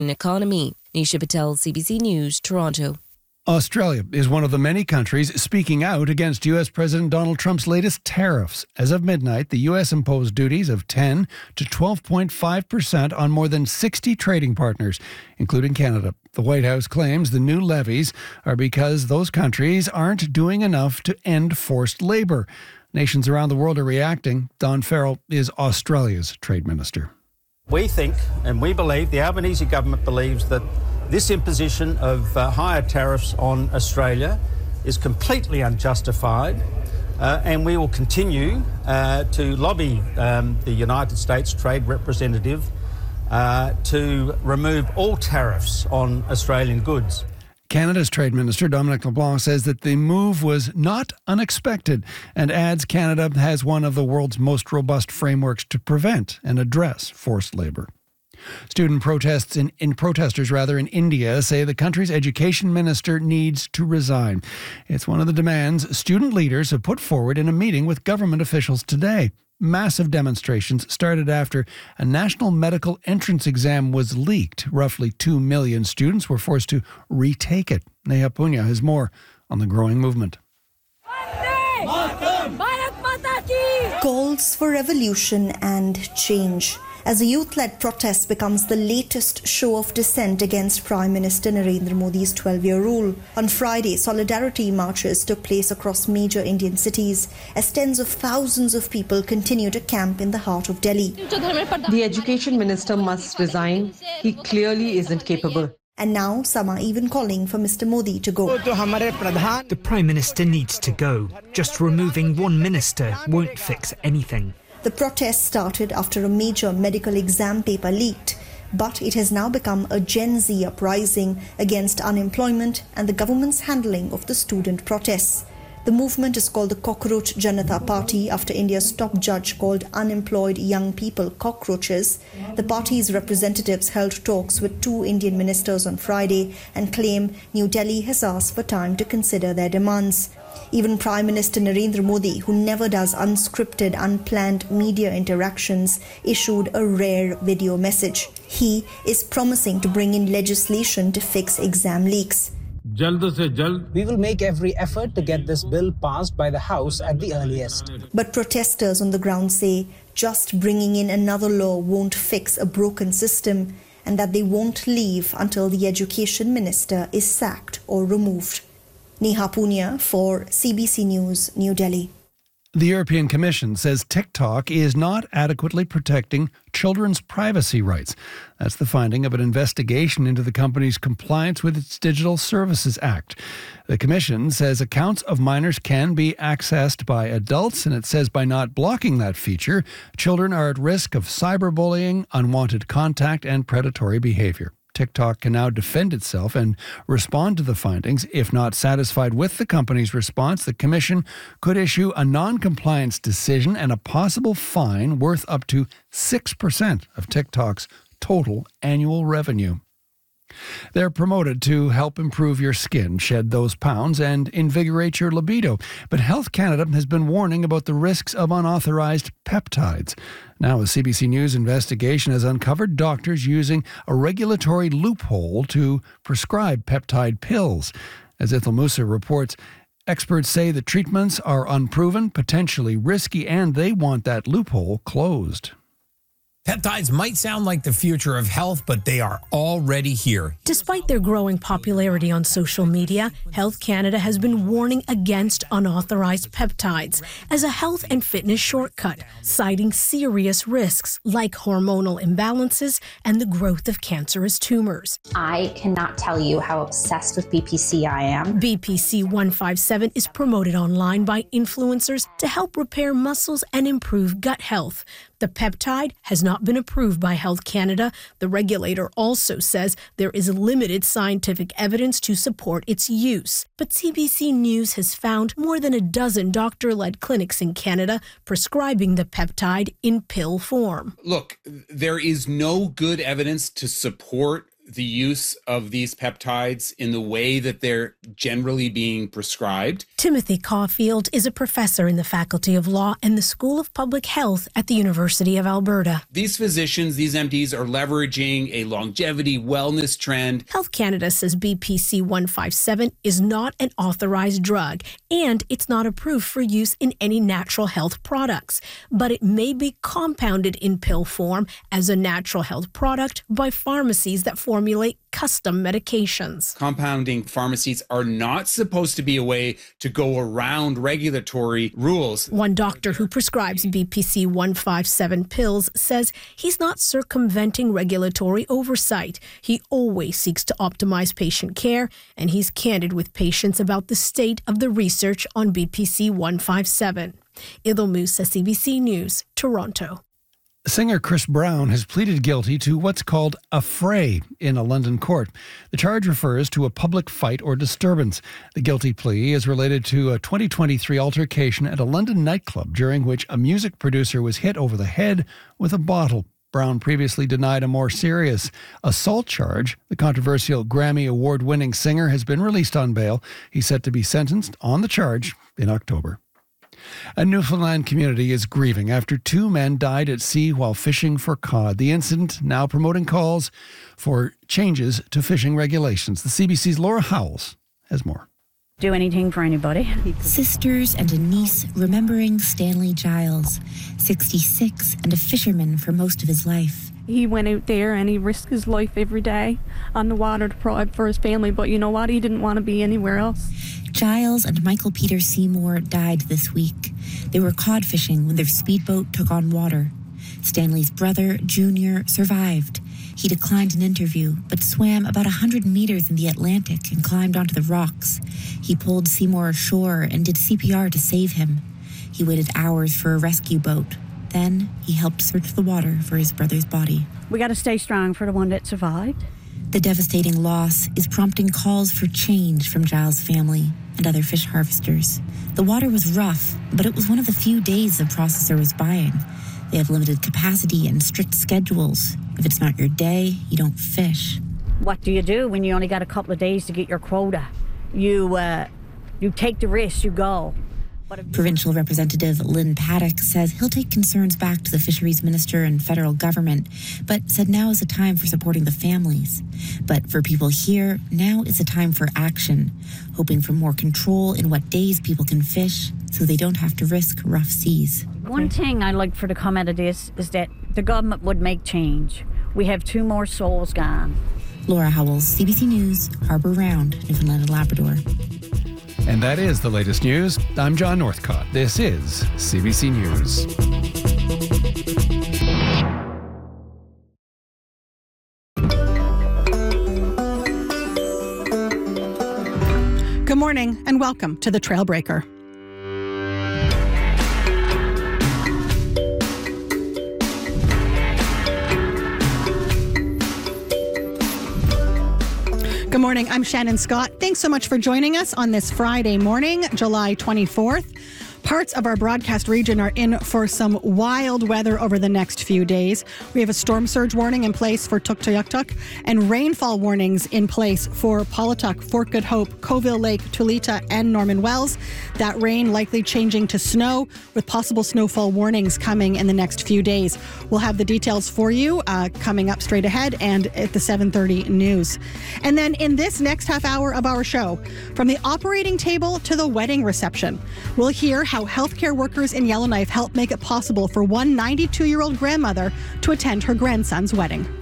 economy. Nisha Patel, CBC News, Toronto. Australia is one of the many countries speaking out against U.S. President Donald Trump's latest tariffs. As of midnight, the U.S. imposed duties of 10 to 12.5% on more than 60 trading partners, including Canada. The White House claims the new levies are because those countries aren't doing enough to end forced labour. Nations around the world are reacting. Don Farrell is Australia's trade minister. We think and we believe, the Albanese government believes, that this imposition of higher tariffs on Australia is completely unjustified, and we will continue to lobby the United States Trade Representative to remove all tariffs on Australian goods. Canada's Trade Minister Dominic LeBlanc says that the move was not unexpected and adds Canada has one of the world's most robust frameworks to prevent and address forced labour. Student protesters in India say the country's education minister needs to resign. It's one of the demands student leaders have put forward in a meeting with government officials today. Massive demonstrations started after a national medical entrance exam was leaked. Roughly 2 million students were forced to retake it. Neha Punya has more on the growing movement. Calls for revolution and change. As a youth-led protest becomes the latest show of dissent against Prime Minister Narendra Modi's 12-year rule. On Friday, solidarity marches took place across major Indian cities as tens of thousands of people continue to camp in the heart of Delhi. The education minister must resign. He clearly isn't capable. And now some are even calling for Mr. Modi to go. The Prime Minister needs to go. Just removing one minister won't fix anything. The protest started after a major medical exam paper leaked, but it has now become a Gen Z uprising against unemployment and the government's handling of the student protests. The movement is called the Cockroach Janata Party after India's top judge called unemployed young people cockroaches. The party's representatives held talks with 2 Indian ministers on Friday and claim New Delhi has asked for time to consider their demands. Even Prime Minister Narendra Modi, who never does unscripted, unplanned media interactions, issued a rare video message. He is promising to bring in legislation to fix exam leaks. We will make every effort to get this bill passed by the House at the earliest. But protesters on the ground say just bringing in another law won't fix a broken system and that they won't leave until the education minister is sacked or removed. Neha Punya for CBC News, New Delhi. The European Commission says TikTok is not adequately protecting children's privacy rights. That's the finding of an investigation into the company's compliance with its Digital Services Act. The Commission says accounts of minors can be accessed by adults, and it says by not blocking that feature, children are at risk of cyberbullying, unwanted contact, and predatory behavior. TikTok can now defend itself and respond to the findings. If not satisfied with the company's response, the Commission could issue a non-compliance decision and a possible fine worth up to 6% of TikTok's total annual revenue. They're promoted to help improve your skin, shed those pounds, and invigorate your libido. But Health Canada has been warning about the risks of unauthorized peptides. Now, a CBC News investigation has uncovered doctors using a regulatory loophole to prescribe peptide pills. As Ithel Musa reports, experts say the treatments are unproven, potentially risky, and they want that loophole closed. Peptides might sound like the future of health, but they are already here. Despite their growing popularity on social media, Health Canada has been warning against unauthorized peptides as a health and fitness shortcut, citing serious risks like hormonal imbalances and the growth of cancerous tumors. I cannot tell you how obsessed with BPC I am. BPC 157 is promoted online by influencers to help repair muscles and improve gut health. The peptide has not been approved by Health Canada. The regulator also says there is limited scientific evidence to support its use. But CBC News has found more than a dozen doctor-led clinics in Canada prescribing the peptide in pill form. Look, there is no good evidence to support the use of these peptides in the way that they're generally being prescribed. Timothy Caulfield is a professor in the Faculty of Law and the School of Public Health at the University of Alberta. These physicians, these MDs, are leveraging a longevity wellness trend. Health Canada says BPC 157 is not an authorized drug, and it's not approved for use in any natural health products, but it may be compounded in pill form as a natural health product by pharmacies that formulate custom medications. Compounding pharmacies are not supposed to be a way to go around regulatory rules. One doctor who prescribes BPC 157 pills says he's not circumventing regulatory oversight. He always seeks to optimize patient care, and he's candid with patients about the state of the research on BPC 157. Idil Musa, CBC News, Toronto. Singer Chris Brown has pleaded guilty to what's called a fray in a London court. The charge refers to a public fight or disturbance. The guilty plea is related to a 2023 altercation at a London nightclub during which a music producer was hit over the head with a bottle. Brown previously denied a more serious assault charge. The controversial Grammy Award-winning singer has been released on bail. He's set to be sentenced on the charge in October. A Newfoundland community is grieving after 2 men died at sea while fishing for cod. The incident now promoting calls for changes to fishing regulations. The CBC's Laura Howells has more. Do anything for anybody. Sisters and a niece remembering Stanley Giles, 66 and a fisherman for most of his life. He went out there and he risked his life every day on the water to provide for his family, but you know what? He didn't want to be anywhere else. Giles and Michael Peter Seymour died this week. They were cod fishing when their speedboat took on water. Stanley's brother, Junior, survived. He declined an interview, but swam about 100 meters in the Atlantic and climbed onto the rocks. He pulled Seymour ashore and did CPR to save him. He waited hours for a rescue boat. Then he helped search the water for his brother's body. We got to stay strong for the one that survived. The devastating loss is prompting calls for change from Giles' family and other fish harvesters. The water was rough, but it was one of the few days the processor was buying. They have limited capacity and strict schedules. If it's not your day, you don't fish. What do you do when you only got a couple of days to get your quota? You take the risk, you go. Provincial Representative Lynn Paddock says he'll take concerns back to the fisheries minister and federal government, but said now is the time for supporting the families. But for people here, now is the time for action, hoping for more control in what days people can fish so they don't have to risk rough seas. One thing I'd like for to come out of this is that the government would make change. We have 2 more souls gone. Laura Howells, CBC News, Harbour Round, Newfoundland and Labrador. And that is the latest news. I'm John Northcott. This is CBC News. Good morning and welcome to the Trailbreaker. Good morning, I'm Shannon Scott. Thanks so much for joining us on this Friday morning, July 24th. Parts of our broadcast region are in for some wild weather over the next few days. We have a storm surge warning in place for Tuktoyaktuk and rainfall warnings in place for Paulatuk, Fort Good Hope, Coville Lake, Tulita, and Norman Wells. That rain likely changing to snow with possible snowfall warnings coming in the next few days. We'll have the details for you coming up straight ahead and at the 7:30 news. And then in this next half hour of our show, from the operating table to the wedding reception, we'll hear how healthcare workers in Yellowknife help make it possible for one 92-year-old grandmother to attend her grandson's wedding.